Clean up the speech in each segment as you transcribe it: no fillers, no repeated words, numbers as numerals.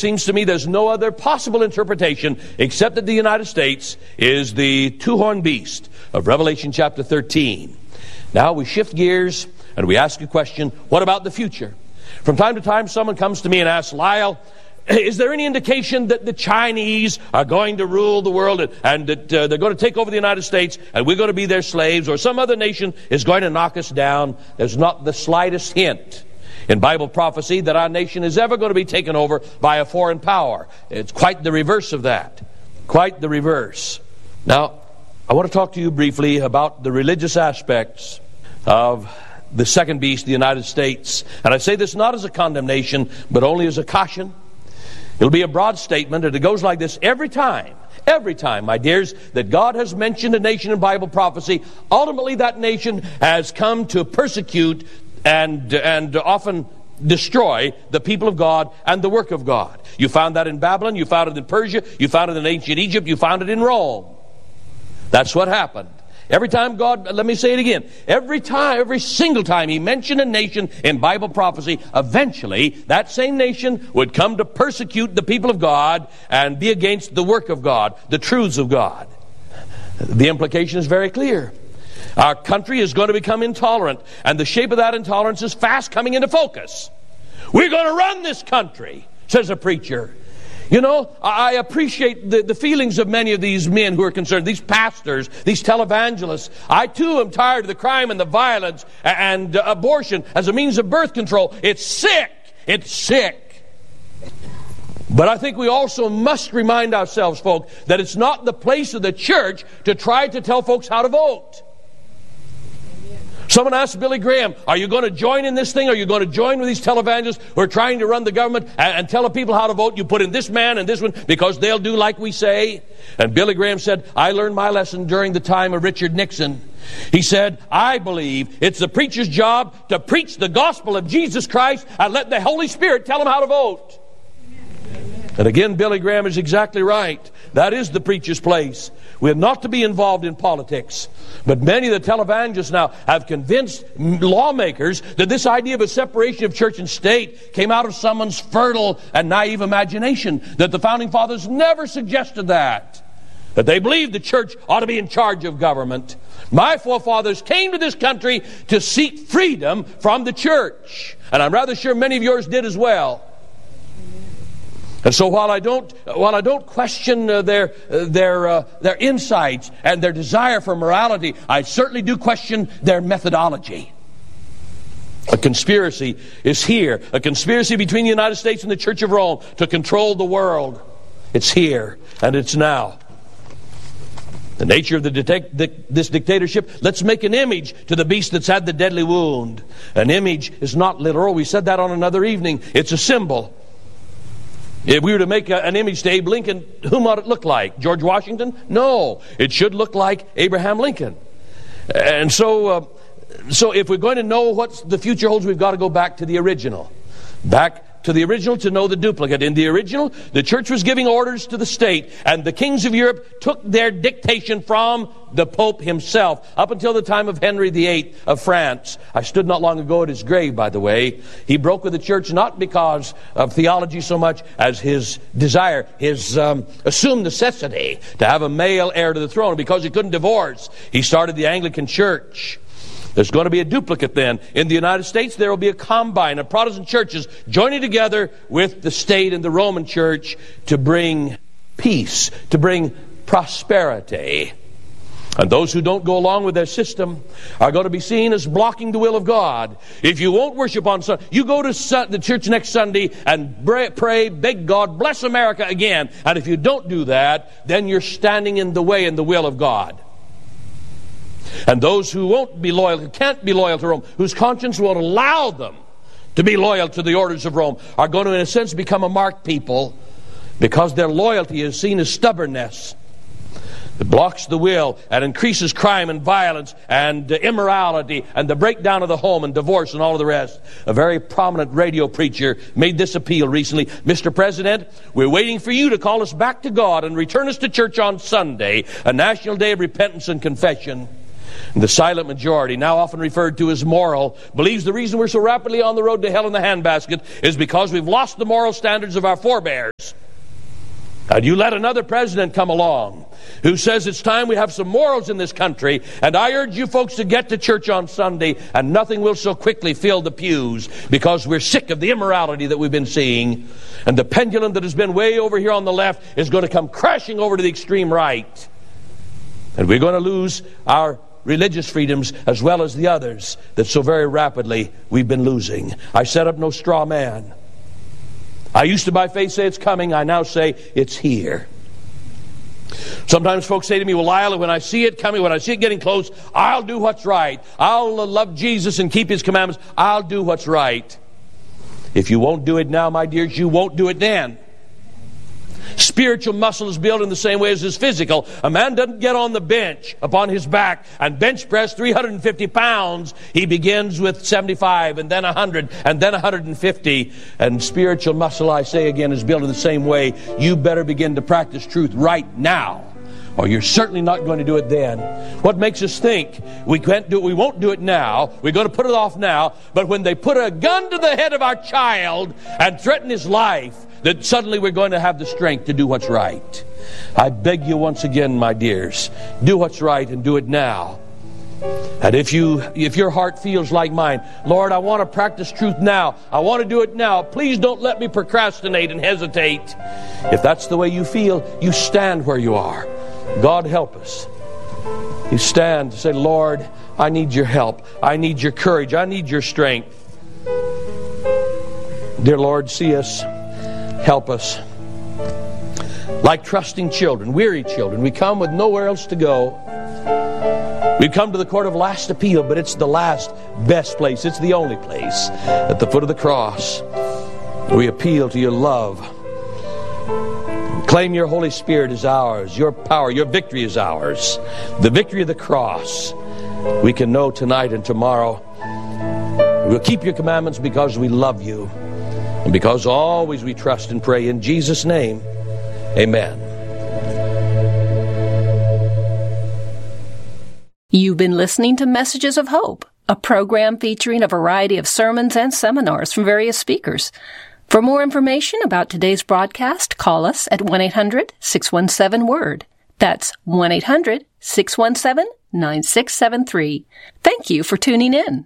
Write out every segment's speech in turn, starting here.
seems to me there's no other possible interpretation except that the United States is the two-horned beast of Revelation chapter 13. Now we shift gears and we ask a question, what about the future? From time to time someone comes to me and asks, Lyle, is there any indication that the Chinese are going to rule the world and that they're going to take over the United States and we're going to be their slaves, or some other nation is going to knock us down? There's not the slightest hint in Bible prophecy that our nation is ever going to be taken over by a foreign power. It's quite the reverse of that. Quite the reverse. Now, I want to talk to you briefly about the religious aspects of the second beast, the United States. And I say this not as a condemnation, but only as a caution. It'll be a broad statement, and it goes like this. Every time, my dears, that God has mentioned a nation in Bible prophecy, ultimately that nation has come to persecute and often destroy the people of God and the work of God. You found that in Babylon, you found it in Persia, you found it in ancient Egypt, you found it in Rome. That's what happened. Every time God, let me say it again, every single time He mentioned a nation in Bible prophecy, eventually that same nation would come to persecute the people of God and be against the work of God, the truths of God. The implication is very clear. Our country is going to become intolerant, and the shape of that intolerance is fast coming into focus. We're going to run this country, says a preacher. You know, I appreciate the feelings of many of these men who are concerned, these pastors, these televangelists. I too am tired of the crime and the violence and abortion as a means of birth control. It's sick. It's sick. But I think we also must remind ourselves, folks, that it's not the place of the church to try to tell folks how to vote. Someone asked Billy Graham, are you going to join in this thing? Are you going to join with these televangelists who are trying to run the government and tell the people how to vote? You put in this man and this one because they'll do like we say. And Billy Graham said, I learned my lesson during the time of Richard Nixon. He said, I believe it's the preacher's job to preach the gospel of Jesus Christ and let the Holy Spirit tell them how to vote. And again, Billy Graham is exactly right. That is the preacher's place. We are not to be involved in politics. But many of the televangelists now have convinced lawmakers that this idea of a separation of church and state came out of someone's fertile and naive imagination. That the Founding Fathers never suggested that. That they believed the church ought to be in charge of government. My forefathers came to this country to seek freedom from the church. And I'm rather sure many of yours did as well. And so while I don't question their insights and their desire for morality, I certainly do question their methodology. A conspiracy is here. A conspiracy between the United States and the Church of Rome to control the world. It's here and it's now. The nature of this dictatorship, let's make an image to the beast that's had the deadly wound. An image is not literal. We said that on another evening. It's a symbol. If we were to make an image to Abe Lincoln, whom ought it look like? George Washington? No. It should look like Abraham Lincoln. And so if we're going to know what the future holds, we've got to go back to the original. Back to the original to know the duplicate. In the original, the church was giving orders to the state, and the kings of Europe took their dictation from the Pope himself, up until the time of Henry VIII of France. I stood not long ago at his grave, by the way. He broke with the church not because of theology so much as his desire, his assumed necessity to have a male heir to the throne. Because he couldn't divorce, he started the Anglican Church. There's going to be a duplicate then. In the United States, there will be a combine of Protestant churches joining together with the state and the Roman Church to bring peace, to bring prosperity. And those who don't go along with their system are going to be seen as blocking the will of God. If you won't worship on Sunday, you go to the church next Sunday and pray, beg God, bless America again. And if you don't do that, then you're standing in the way in the will of God. And those who won't be loyal, who can't be loyal to Rome, whose conscience won't allow them to be loyal to the orders of Rome, are going to, in a sense, become a marked people because their loyalty is seen as stubbornness. It blocks the will and increases crime and violence and immorality and the breakdown of the home and divorce and all of the rest. A very prominent radio preacher made this appeal recently. Mr. President, we're waiting for you to call us back to God and return us to church on Sunday, a national day of repentance and confession. And the silent majority, now often referred to as moral, believes the reason we're so rapidly on the road to hell in the handbasket is because we've lost the moral standards of our forebears. And you let another president come along who says it's time we have some morals in this country, and I urge you folks to get to church on Sunday, and nothing will so quickly fill the pews, because we're sick of the immorality that we've been seeing, and the pendulum that has been way over here on the left is going to come crashing over to the extreme right, and we're going to lose our religious freedoms as well as the others that so very rapidly we've been losing. I set up no straw man. I used to by faith say it's coming. I now say it's here. Sometimes folks say to me, well, Lyle, when I see it coming, when I see it getting close, I'll do what's right. I'll love Jesus and keep His commandments. I'll do what's right. If you won't do it now, my dears, you won't do it then. Spiritual muscle is built in the same way as his physical. A man doesn't get on the bench upon his back and bench press 350 pounds. He begins with 75 and then 100 and then 150. And spiritual muscle, I say again, is built in the same way. You better begin to practice truth right now, or you're certainly not going to do it then. What makes us think we can't do it, we won't do it now, we're going to put it off now, but when they put a gun to the head of our child and threaten his life, that suddenly we're going to have the strength to do what's right. I beg you once again, my dears, do what's right and do it now. And if your heart feels like mine, Lord, I want to practice truth now, I want to do it now, please don't let me procrastinate and hesitate. If that's the way you feel, you stand where you are. God help us. You stand to say, Lord, I need your help, I need your courage, I need your strength. Dear Lord, see us, help us. Like trusting children, weary children, we come with nowhere else to go. We come to the court of last appeal, but it's the last best place. It's the only place, at the foot of the cross. We appeal to your love. Claim your Holy Spirit is ours. Your power, your victory is ours. The victory of the cross we can know tonight and tomorrow. We'll keep your commandments because we love you, and because always we trust and pray in Jesus' name. Amen. You've been listening to Messages of Hope, a program featuring a variety of sermons and seminars from various speakers. For more information about today's broadcast, call us at 1-800-617-WORD. That's 1-800-617-9673. Thank you for tuning in.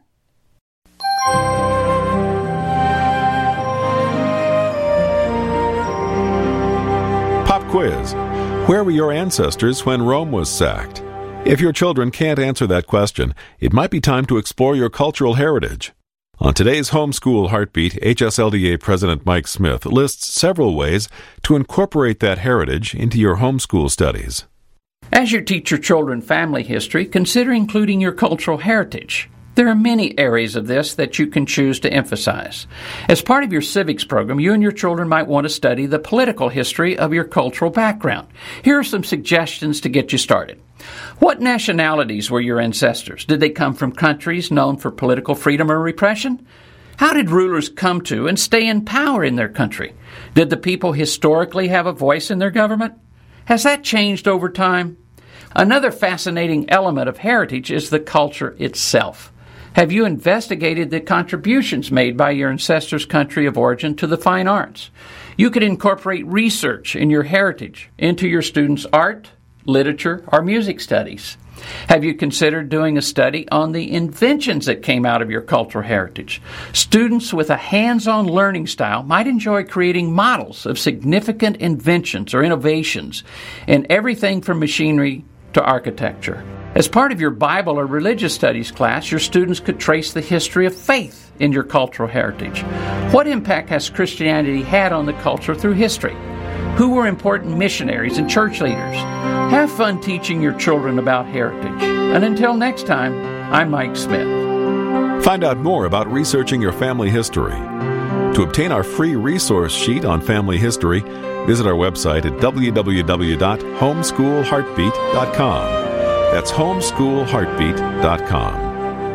Pop quiz. Where were your ancestors when Rome was sacked? If your children can't answer that question, it might be time to explore your cultural heritage. On today's Homeschool Heartbeat, HSLDA President Mike Smith lists several ways to incorporate that heritage into your homeschool studies. As you teach your children family history, consider including your cultural heritage. There are many areas of this that you can choose to emphasize. As part of your civics program, you and your children might want to study the political history of your cultural background. Here are some suggestions to get you started. What nationalities were your ancestors? Did they come from countries known for political freedom or repression? How did rulers come to and stay in power in their country? Did the people historically have a voice in their government? Has that changed over time? Another fascinating element of heritage is the culture itself. Have you investigated the contributions made by your ancestors' country of origin to the fine arts? You could incorporate research in your heritage into your students' art, literature, or music studies. Have you considered doing a study on the inventions that came out of your cultural heritage? Students with a hands-on learning style might enjoy creating models of significant inventions or innovations in everything from machinery to architecture. As part of your Bible or religious studies class, your students could trace the history of faith in your cultural heritage. What impact has Christianity had on the culture through history? Who were important missionaries and church leaders? Have fun teaching your children about heritage. And until next time, I'm Mike Smith. Find out more about researching your family history. To obtain our free resource sheet on family history, visit our website at www.homeschoolheartbeat.com. That's homeschoolheartbeat.com.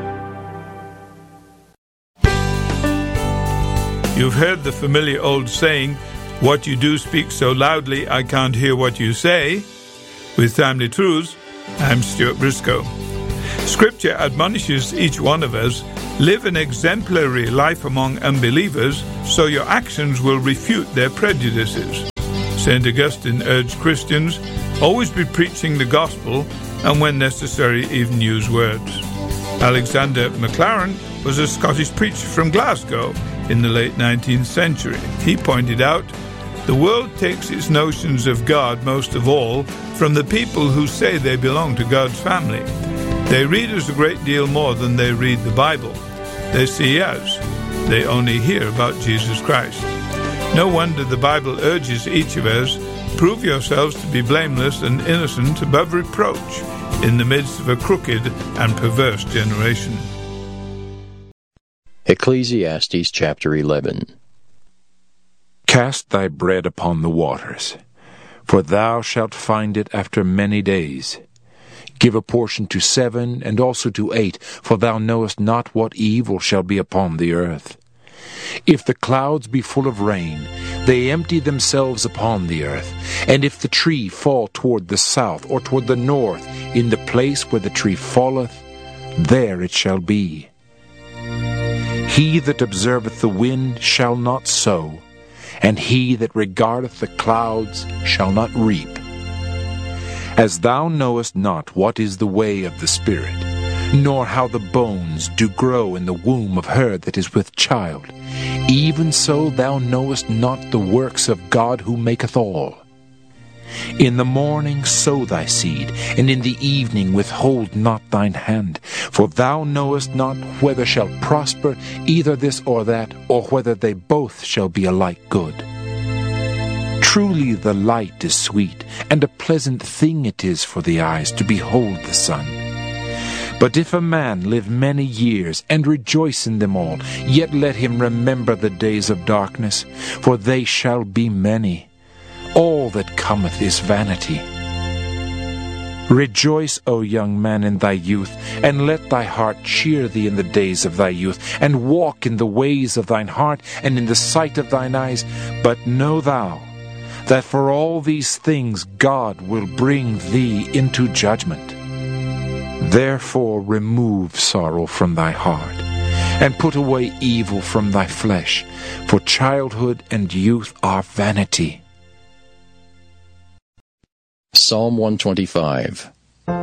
You've heard the familiar old saying, "What you do speaks so loudly I can't hear what you say." With Timely Truths, I'm Stuart Briscoe. Scripture admonishes each one of us, live an exemplary life among unbelievers, so your actions will refute their prejudices. St. Augustine urged Christians, always be preaching the gospel, and when necessary, even use words. Alexander MacLaren was a Scottish preacher from Glasgow in the late 19th century. He pointed out, the world takes its notions of God most of all from the people who say they belong to God's family. They read us a great deal more than they read the Bible. They see us. They only hear about Jesus Christ. No wonder the Bible urges each of us, prove yourselves to be blameless and innocent above reproach in the midst of a crooked and perverse generation. Ecclesiastes chapter 11. Cast thy bread upon the waters, for thou shalt find it after many days. Give a portion to 7, and also to 8, for thou knowest not what evil shall be upon the earth. If the clouds be full of rain, they empty themselves upon the earth. And if the tree fall toward the south or toward the north, in the place where the tree falleth, there it shall be. He that observeth the wind shall not sow, and he that regardeth the clouds shall not reap. As thou knowest not what is the way of the Spirit, nor how the bones do grow in the womb of her that is with child, even so thou knowest not the works of God who maketh all. In the morning sow thy seed, and in the evening withhold not thine hand, for thou knowest not whether shall prosper either this or that, or whether they both shall be alike good. Truly the light is sweet, and a pleasant thing it is for the eyes to behold the sun. But if a man live many years, and rejoice in them all, yet let him remember the days of darkness, for they shall be many. All that cometh is vanity. Rejoice, O young man, in thy youth, and let thy heart cheer thee in the days of thy youth, and walk in the ways of thine heart, and in the sight of thine eyes. But know thou, that for all these things God will bring thee into judgment. Therefore remove sorrow from thy heart, and put away evil from thy flesh, for childhood and youth are vanity. Psalm 125.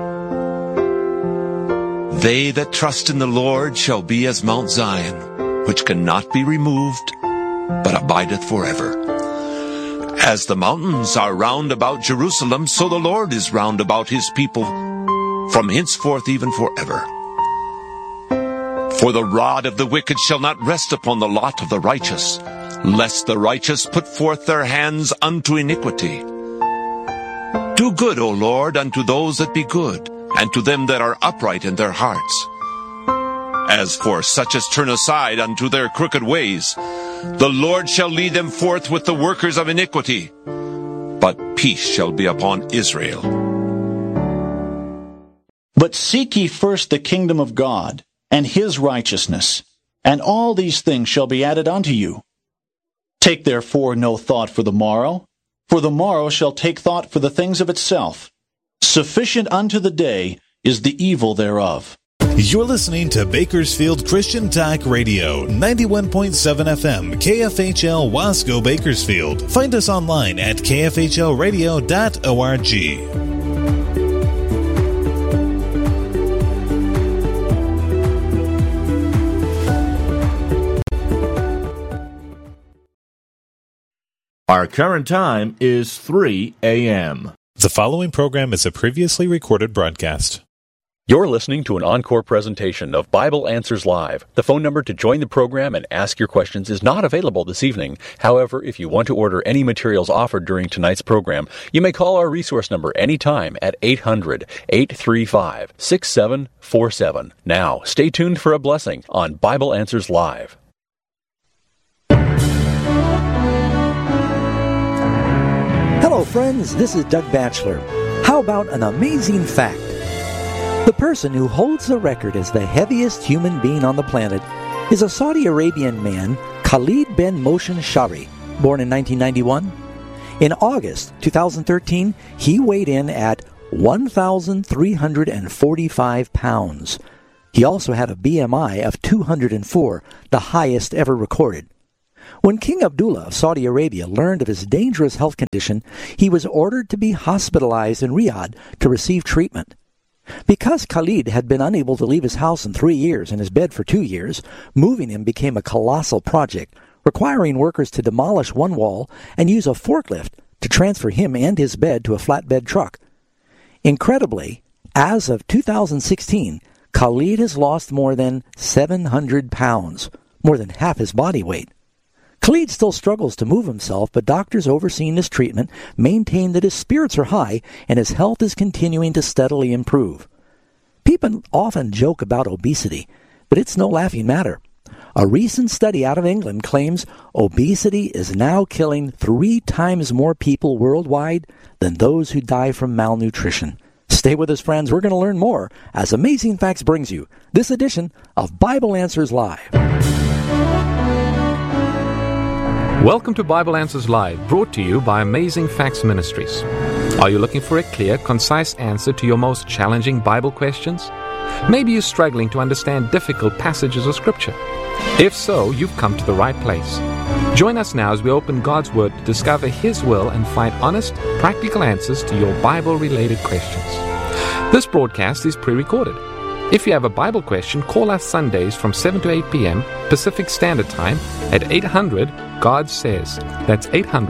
They that trust in the Lord shall be as Mount Zion, which cannot be removed, but abideth forever. As the mountains are round about Jerusalem, so the Lord is round about his people, from henceforth even forever. For the rod of the wicked shall not rest upon the lot of the righteous, lest the righteous put forth their hands unto iniquity. Do good, O Lord, unto those that be good, and to them that are upright in their hearts. As for such as turn aside unto their crooked ways, the Lord shall lead them forth with the workers of iniquity, but peace shall be upon Israel. But seek ye first the kingdom of God, and his righteousness, and all these things shall be added unto you. Take therefore no thought for the morrow shall take thought for the things of itself. Sufficient unto the day is the evil thereof. You're listening to Bakersfield Christian Talk Radio, 91.7 FM, KFHL Wasco, Bakersfield. Find us online at kfhlradio.org. Our current time is 3 a.m. The following program is a previously recorded broadcast. You're listening to an encore presentation of Bible Answers Live. The phone number to join the program and ask your questions is not available this evening. However, if you want to order any materials offered during tonight's program, you may call our resource number anytime at 800-835-6747. Now, stay tuned for a blessing on Bible Answers Live. Hello friends, this is Doug Batchelor. How about an amazing fact? The person who holds the record as the heaviest human being on the planet is a Saudi Arabian man, Khalid bin Moshin Shari, born in 1991. In August 2013, he weighed in at 1,345 pounds. He also had a BMI of 204, the highest ever recorded. When King Abdullah of Saudi Arabia learned of his dangerous health condition, he was ordered to be hospitalized in Riyadh to receive treatment. Because Khalid had been unable to leave his house in 3 years and his bed for 2 years, moving him became a colossal project, requiring workers to demolish one wall and use a forklift to transfer him and his bed to a flatbed truck. Incredibly, as of 2016, Khalid has lost more than 700 pounds, more than half his body weight. Khalid still struggles to move himself, but doctors overseeing his treatment maintain that his spirits are high and his health is continuing to steadily improve. People often joke about obesity, but it's no laughing matter. A recent study out of England claims obesity is now killing 3 times more people worldwide than those who die from malnutrition. Stay with us, friends. We're going to learn more as Amazing Facts brings you this edition of Bible Answers Live. Welcome to Bible Answers Live, brought to you by Amazing Facts Ministries. Are you looking for a clear, concise answer to your most challenging Bible questions? Maybe you're struggling to understand difficult passages of Scripture. If so, you've come to the right place. Join us now as we open God's Word to discover His will and find honest, practical answers to your Bible-related questions. This broadcast is pre-recorded. If you have a Bible question, call us Sundays from 7 to 8 p.m. Pacific Standard Time at 800-GOD-SAYS. That's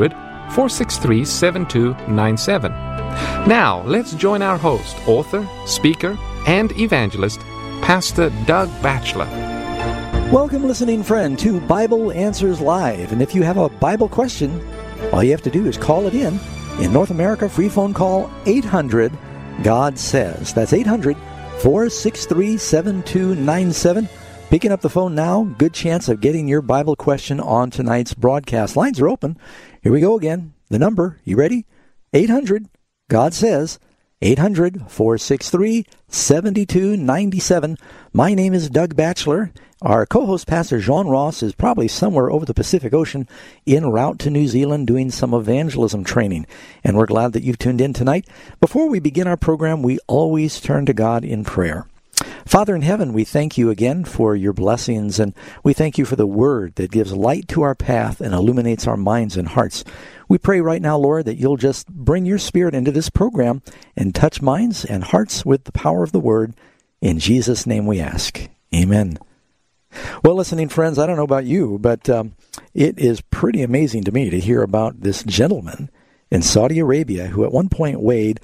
800-463-7297. Now, let's join our host, author, speaker, and evangelist, Pastor Doug Batchelor. Welcome, listening friend, to Bible Answers Live. And if you have a Bible question, all you have to do is call it in. In North America, free phone call 800-GOD-SAYS. That's 800-463-7297. Picking up the phone now, good chance of getting your Bible question on tonight's broadcast. Lines are open. Here we go again. The number, you ready? 800-GOD-SAYS. 800-463-7297. My name is Doug Batchelor. Our co-host, Pastor John Ross, is probably somewhere over the Pacific Ocean en route to New Zealand doing some evangelism training. And we're glad that you've tuned in tonight. Before we begin our program, we always turn to God in prayer. Father in heaven, we thank you again for your blessings, and we thank you for the word that gives light to our path and illuminates our minds and hearts. We pray right now, Lord, that you'll just bring your Spirit into this program and touch minds and hearts with the power of the word. In Jesus' name we ask. Amen. Well, listening friends, I don't know about you, but it is pretty amazing to me to hear about this gentleman in Saudi Arabia who at one point weighed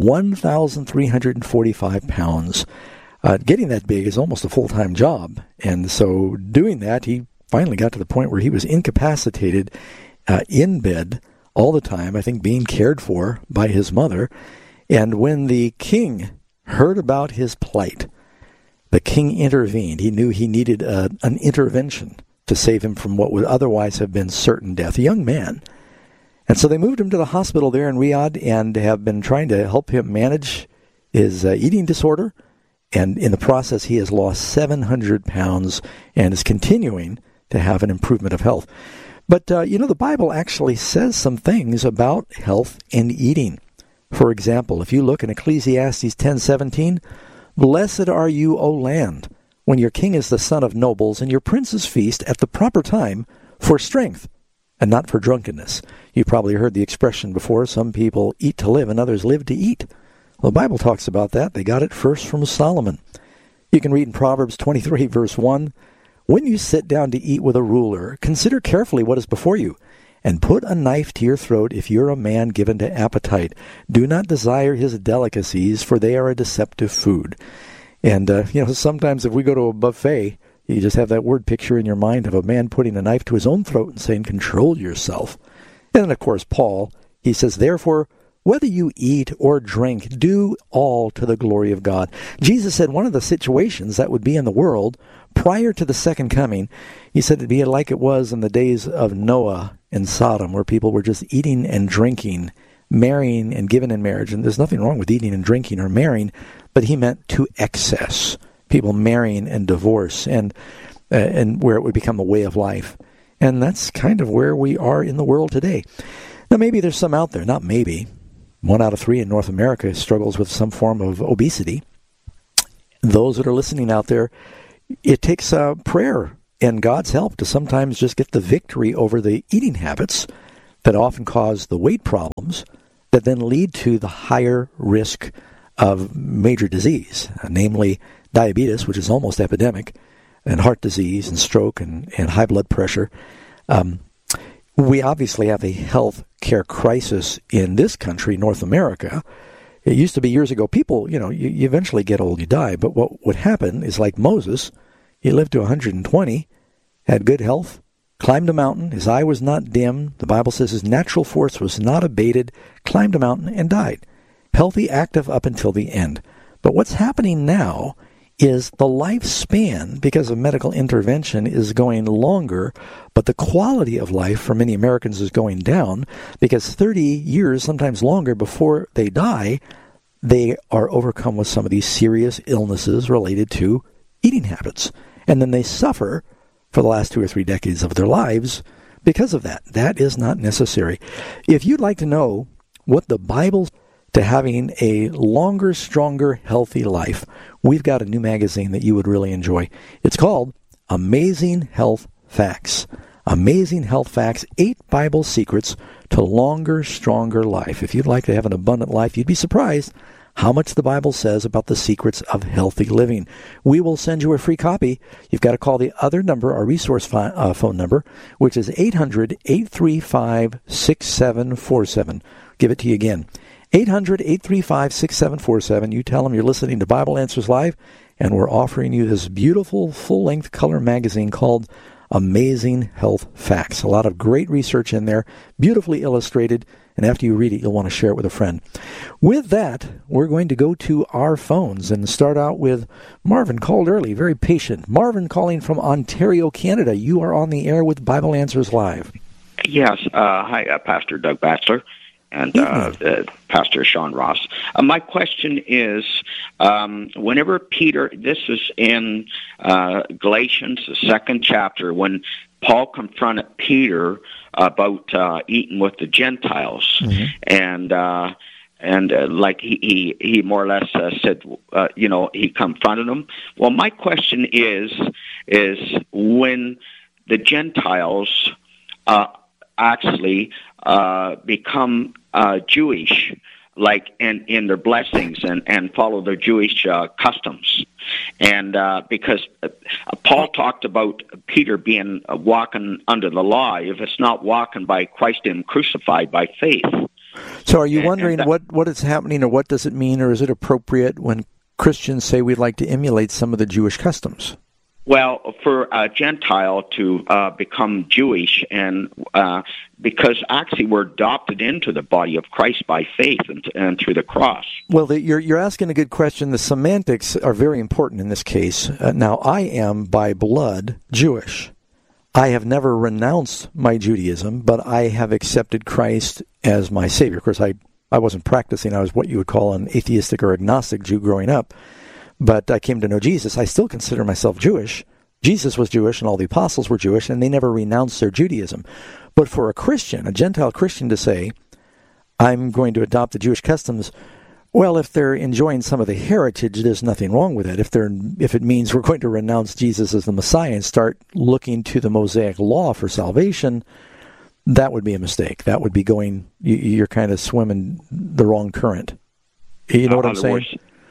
1,345 pounds. Getting that big is almost a full-time job. And so doing that, he finally got to the point where he was incapacitated in bed all the time, I think being cared for by his mother. And when the king heard about his plight, the king intervened. He knew he needed an intervention to save him from what would otherwise have been certain death, a young man. And so they moved him to the hospital there in Riyadh and have been trying to help him manage his eating disorder. And in the process, he has lost 700 pounds and is continuing to have an improvement of health. But, the Bible actually says some things about health and eating. For example, if you look in Ecclesiastes 10:17, "Blessed are you, O land, when your king is the son of nobles, and your princes feast at the proper time for strength, and not for drunkenness." You probably heard the expression before, some people eat to live and others live to eat. Well, the Bible talks about that. They got it first from Solomon. You can read in Proverbs 23, verse 1, "When you sit down to eat with a ruler, consider carefully what is before you, and put a knife to your throat if you're a man given to appetite. Do not desire his delicacies, for they are a deceptive food." And, sometimes if we go to a buffet, you just have that word picture in your mind of a man putting a knife to his own throat and saying, "Control yourself." And then, of course, Paul, he says, "Therefore, whether you eat or drink, do all to the glory of God." Jesus said one of the situations that would be in the world prior to the second coming, he said it'd be like it was in the days of Noah in Sodom, where people were just eating and drinking, marrying and given in marriage. And there's nothing wrong with eating and drinking or marrying, but he meant to excess. People marrying and divorce, and where it would become a way of life. And that's kind of where we are in the world today. Now, maybe there's some out there, not maybe. 1 out of 3 in North America struggles with some form of obesity. Those that are listening out there, it takes prayer and God's help to sometimes just get the victory over the eating habits that often cause the weight problems that then lead to the higher risk of major disease, namely diabetes, which is almost epidemic, and heart disease and stroke and high blood pressure. We obviously have a health care crisis in this country, North America. It used to be years ago, people, you eventually get old, you die. But what would happen is like Moses, he lived to 120, had good health, climbed a mountain, his eye was not dim. The Bible says his natural force was not abated, climbed a mountain and died. Healthy, active up until the end. But what's happening now is the lifespan, because of medical intervention, is going longer, but the quality of life for many Americans is going down because 30 years, sometimes longer, before they die, they are overcome with some of these serious illnesses related to eating habits. And then they suffer for the last 2 or 3 decades of their lives because of that. That is not necessary. If you'd like to know what the Bible to having a longer, stronger, healthy life, we've got a new magazine that you would really enjoy. It's called Amazing Health Facts. Amazing Health Facts, 8 Bible Secrets to Longer, Stronger Life. If you'd like to have an abundant life, you'd be surprised how much the Bible says about the secrets of healthy living. We will send you a free copy. You've got to call the other number, our resource phone number, which is 800-835-6747. Give it to you again. 800-835-6747. You tell them you're listening to Bible Answers Live, and we're offering you this beautiful full-length color magazine called Amazing Health Facts. A lot of great research in there, beautifully illustrated, and after you read it, you'll want to share it with a friend. With that, we're going to go to our phones and start out with Marvin, called early, very patient. Marvin calling from Ontario, Canada. You are on the air with Bible Answers Live. Yes. Hi, Pastor Doug Batchelor and Pastor Sean Ross. My question is, whenever Peter, this is in Galatians, the 2nd chapter, when Paul confronted Peter about eating with the Gentiles, and like he more or less said, he confronted him. Well, my question is when the Gentiles actually become Jewish, like in their blessings and follow their Jewish customs. And because Paul talked about Peter being walking under the law, if it's not walking by Christ and crucified by faith. So are you wondering what is happening, or what does it mean, or is it appropriate when Christians say we'd like to emulate some of the Jewish customs? Well, for a Gentile to become Jewish, and because actually we're adopted into the body of Christ by faith and through the cross. Well, you're asking a good question. The semantics are very important in this case. Now, I am by blood Jewish. I have never renounced my Judaism, but I have accepted Christ as my Savior. Of course, I wasn't practicing. I was what you would call an atheistic or agnostic Jew growing up. But I came to know Jesus. I still consider myself Jewish. Jesus was Jewish, and all the apostles were Jewish, and they never renounced their Judaism. But for a Christian, a Gentile Christian, to say, I'm going to adopt the Jewish customs, well, if they're enjoying some of the heritage, there's nothing wrong with it. If it means we're going to renounce Jesus as the Messiah and start looking to the Mosaic law for salvation, that would be a mistake. That would be you're kind of swimming the wrong current. You know what I'm saying?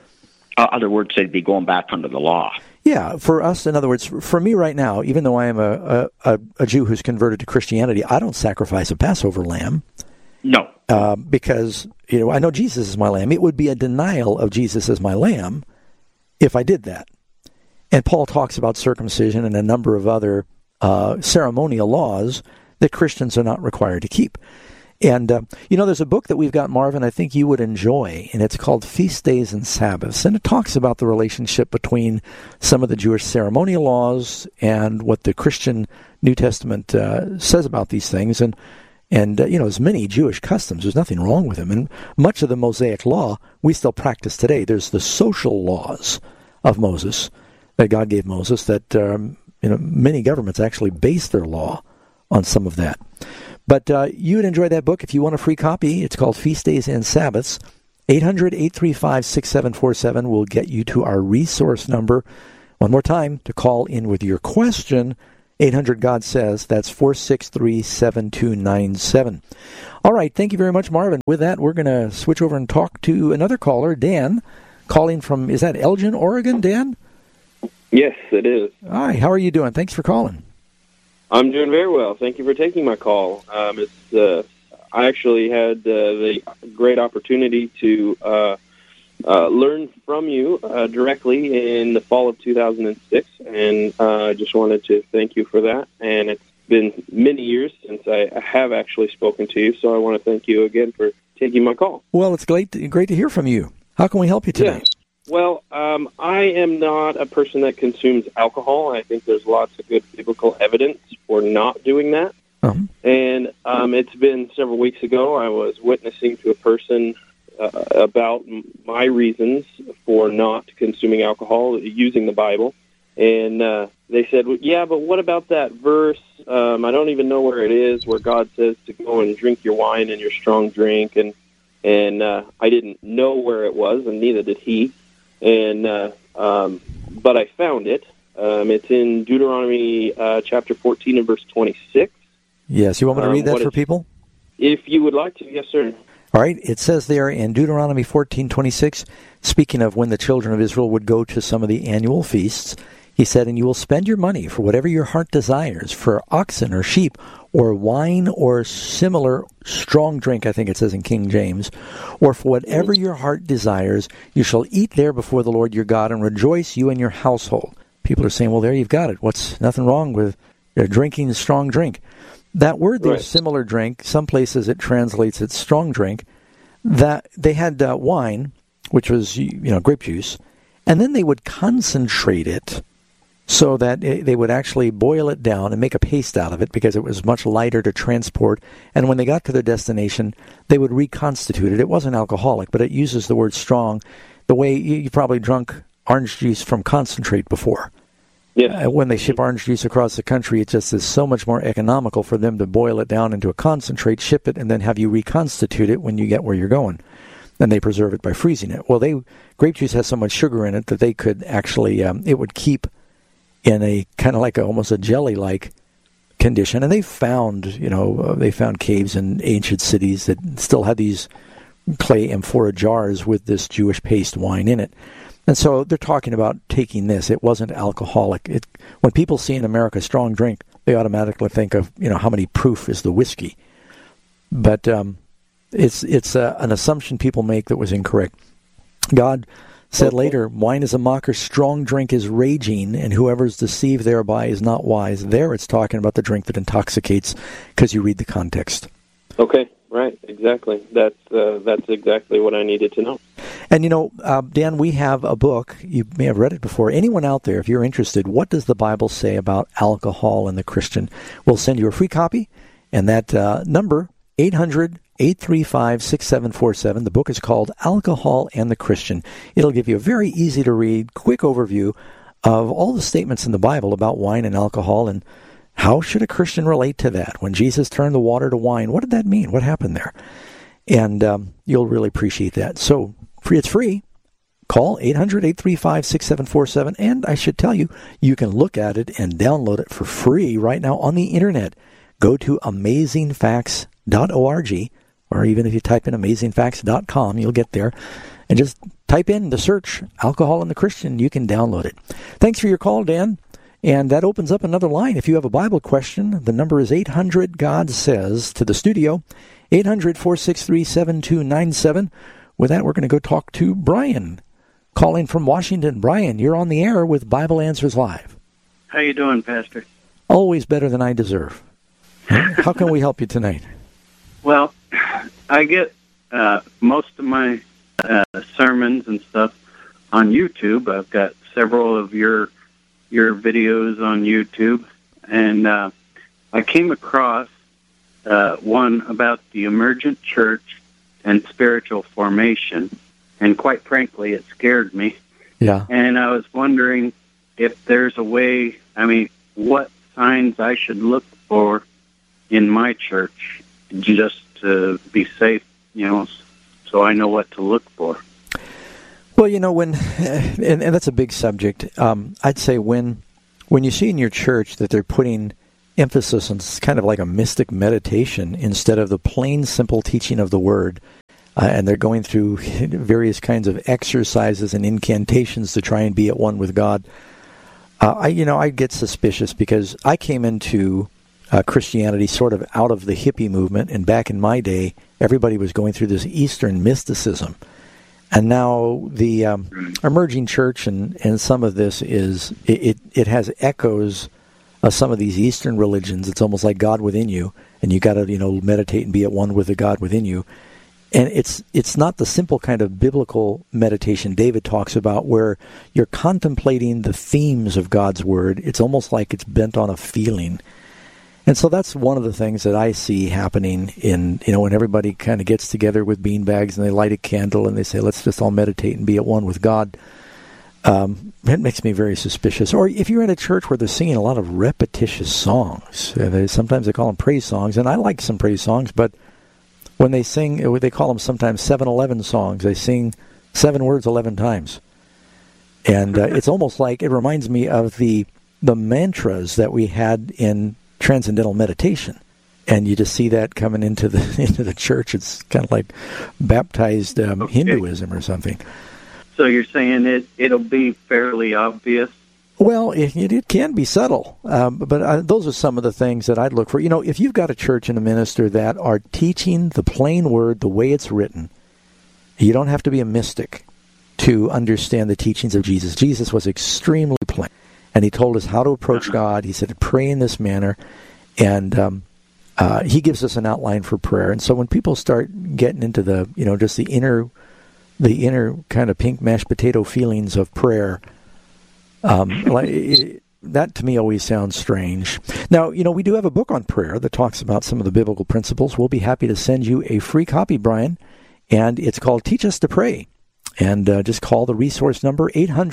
Other words, they'd be going back under the law. Yeah, for us, in other words, for me right now, even though I am a Jew who's converted to Christianity, I don't sacrifice a Passover lamb. No. Because, I know Jesus is my lamb. It would be a denial of Jesus as my lamb if I did that. And Paul talks about circumcision and a number of other ceremonial laws that Christians are not required to keep. And, there's a book that we've got, Marvin, I think you would enjoy, and it's called Feast Days and Sabbaths. And it talks about the relationship between some of the Jewish ceremonial laws and what the Christian New Testament says about these things. And there's many Jewish customs. There's nothing wrong with them. And much of the Mosaic law we still practice today. There's the social laws of Moses that God gave Moses that, many governments actually base their law on some of that. But you would enjoy that book. If you want a free copy, it's called Feast Days and Sabbaths. 800-835-6747 will get you to our resource number. One more time, to call in with your question, 800-GOD-SAYS. That's 463-7297. All right, thank you very much, Marvin. With that, we're going to switch over and talk to another caller, Dan, calling from, is that Elgin, Oregon, Dan? Yes, it is. Hi, how are you doing? Thanks for calling. I'm doing very well. Thank you for taking my call. I actually had the great opportunity to learn from you directly in the fall of 2006, and I just wanted to thank you for that. And it's been many years since I have actually spoken to you, so I want to thank you again for taking my call. Well, it's great to hear from you. How can we help you today? Yeah. Well, I am not a person that consumes alcohol. I think there's lots of good biblical evidence for not doing that. Uh-huh. And it's been several weeks ago, I was witnessing to a person about my reasons for not consuming alcohol using the Bible. And they said, well, yeah, but what about that verse? I don't even know where it is, where God says to go and drink your wine and your strong drink. And I didn't know where it was, and neither did he. And but I found it. It's in Deuteronomy chapter 14 and verse 26. Yes, you want me to read that for people? If you would like to, yes, sir. All right, it says there in Deuteronomy 14:26, speaking of when the children of Israel would go to some of the annual feasts, he said, "And you will spend your money for whatever your heart desires, for oxen or sheep, or wine or similar strong drink," I think it says in King James, "or for whatever your heart desires, you shall eat there before the Lord your God, and rejoice, you and your household." People are saying, well, there you've got it. What's nothing wrong with drinking strong drink? That word there, similar drink, some places it translates it strong drink. That they had wine, which was grape juice, and then they would concentrate it so that they would actually boil it down and make a paste out of it because it was much lighter to transport. And when they got to their destination, they would reconstitute it. It wasn't alcoholic, but it uses the word strong the way you probably drunk orange juice from concentrate before. Yeah. When they ship orange juice across the country, it just is so much more economical for them to boil it down into a concentrate, ship it, and then have you reconstitute it when you get where you're going. And they preserve it by freezing it. Well, grape juice has so much sugar in it that they could actually, it would keep in a kind of like almost a jelly-like condition. And they found caves in ancient cities that still had these clay amphora jars with this Jewish paste wine in it. And so they're talking about taking this. It wasn't alcoholic. When people see in America strong drink, they automatically think of how many proof is the whiskey. But it's an assumption people make that was incorrect. God said later, "Wine is a mocker, strong drink is raging, and whoever's deceived thereby is not wise." There, it's talking about the drink that intoxicates, because you read the context. Okay. Right, exactly. That's exactly what I needed to know. And Dan, we have a book. You may have read it before. Anyone out there, if you're interested, what does the Bible say about alcohol and the Christian? We'll send you a free copy, and that number 800-835-6747. The book is called Alcohol and the Christian. It'll give you a very easy to read, quick overview of all the statements in the Bible about wine and alcohol, and how should a Christian relate to that? When Jesus turned the water to wine, what did that mean? What happened there? And you'll really appreciate that. So it's free. Call 800-835-6747. And I should tell you, you can look at it and download it for free right now on the Internet. Go to amazingfacts.org, or even if you type in amazingfacts.com, you'll get there. And just type in the search, Alcohol and the Christian. You can download it. Thanks for your call, Dan. And that opens up another line. If you have a Bible question, the number is 800-GOD-SAYS to the studio, 800-463-7297. With that, we're going to go talk to Brian, calling from Washington. Brian, you're on the air with Bible Answers Live. How you doing, Pastor? Always better than I deserve. How can we help you tonight? Well, I get most of my sermons and stuff on YouTube. I've got several of your videos on YouTube, and I came across one about the emergent church and spiritual formation, and quite frankly, it scared me. Yeah. And I was wondering if there's a way, what signs I should look for in my church, just to be safe, so I know what to look for. Well, when, and that's a big subject. I'd say when you see in your church that they're putting emphasis on kind of like a mystic meditation instead of the plain, simple teaching of the Word, and they're going through various kinds of exercises and incantations to try and be at one with God, I get suspicious, because I came into Christianity sort of out of the hippie movement, and back in my day, everybody was going through this Eastern mysticism. And now the emerging church and some of this is, it has echoes of some of these Eastern religions. It's almost like God within you, and you got to meditate and be at one with the God within you. And it's not the simple kind of biblical meditation David talks about, where you're contemplating the themes of God's Word. It's almost like it's bent on a feeling. And so that's one of the things that I see happening in, when everybody kind of gets together with beanbags and they light a candle and they say, let's just all meditate and be at one with God. It makes me very suspicious. Or if you're at a church where they're singing a lot of repetitious songs, sometimes they call them praise songs, and I like some praise songs, but when they sing, they call them sometimes 7-11 songs. They sing 7 words 11 times. And it's almost like, it reminds me of the mantras that we had in transcendental meditation. And you just see that coming into the church. It's kind of like baptized Hinduism or something. So you're saying it'll be fairly obvious? Well, it can be subtle, but those are some of the things that I'd look for. If you've got a church and a minister that are teaching the plain Word the way it's written, you don't have to be a mystic to understand the teachings of Jesus. Jesus was extremely plain, and he told us how to approach God. He said to pray in this manner, and he gives us an outline for prayer. And so when people start getting into the, just the inner kind of pink mashed potato feelings of prayer, that to me always sounds strange. Now, we do have a book on prayer that talks about some of the biblical principles. We'll be happy to send you a free copy, Brian, and it's called Teach Us to Pray. And just call the resource number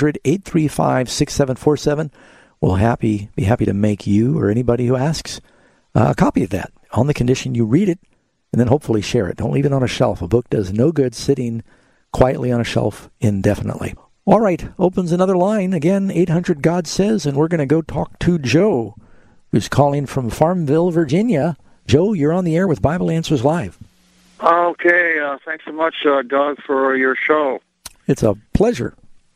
800-835-6747. We'll be happy to make you or anybody who asks a copy of that, on the condition you read it and then hopefully share it. Don't leave it on a shelf. A book does no good sitting quietly on a shelf indefinitely. All right, opens another line. Again, 800 God Says, and we're going to go talk to Joe, who's calling from Farmville, Virginia. Joe, you're on the air with Bible Answers Live. Okay, thanks so much, Doug, for your show. It's a pleasure.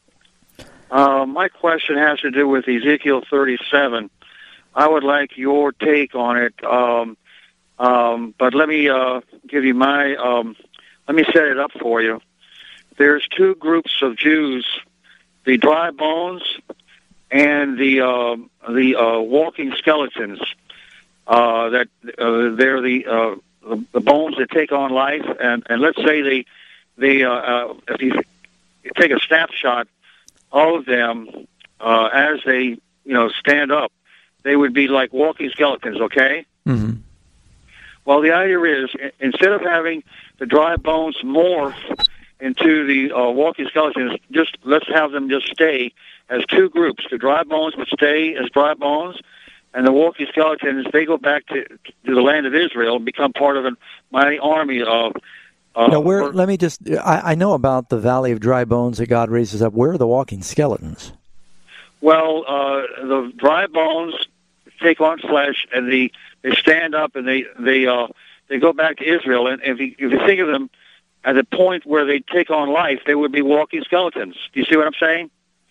My question has to do with Ezekiel 37. I would like your take on it, but let me give you let me set it up for you. There's 2 groups of Jews, the dry bones and the walking skeletons. That they're the bones that take on life, and let's say if you take a snapshot of them as they stand up, they would be like walking skeletons. Okay. Mm-hmm. Well, the idea is, instead of having the dry bones morph into the walking skeletons, let's have them just stay as 2 groups. The dry bones would stay as dry bones, and the walking skeletons, they go back to the land of Israel and become part of a mighty army of... now, let me just... I know about the Valley of Dry Bones that God raises up. Where are the walking skeletons? Well, the dry bones take on flesh, and they stand up, and they go back to Israel. And if you think of them at the point where they take on life, they would be walking skeletons. Do you see what I'm saying?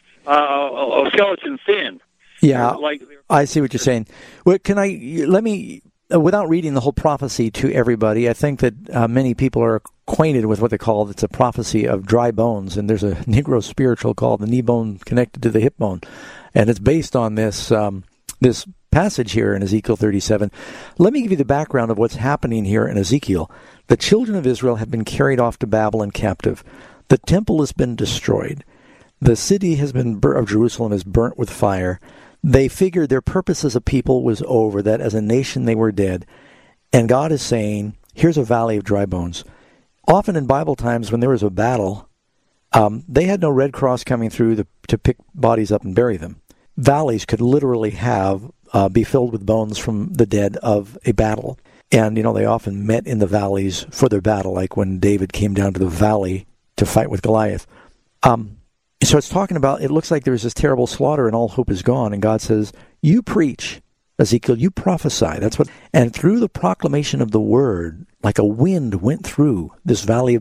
A skeleton thin. Yeah, I see what you're saying. Well, let me, without reading the whole prophecy to everybody, I think that many people are acquainted with what they call, it's a prophecy of dry bones, and there's a Negro spiritual called the knee bone connected to the hip bone, and it's based on this passage here in Ezekiel 37. Let me give you the background of what's happening here in Ezekiel. The children of Israel have been carried off to Babylon captive. The temple has been destroyed. The city of Jerusalem is burnt with fire. They figured their purpose as a people was over, that as a nation they were dead. And God is saying, here's a valley of dry bones. Often in Bible times when there was a battle, they had no Red Cross coming through to pick bodies up and bury them. Valleys could literally have be filled with bones from the dead of a battle. And, they often met in the valleys for their battle, like when David came down to the valley to fight with Goliath. So it's talking about, it looks like there's this terrible slaughter and all hope is gone. And God says, you preach, Ezekiel, you prophesy. And through the proclamation of the word, like a wind went through this valley